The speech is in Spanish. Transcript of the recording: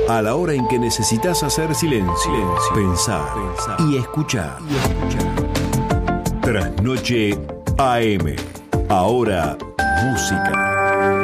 A la hora en que necesitas hacer silencio, pensar y escuchar. Trasnoche AM. Ahora, música.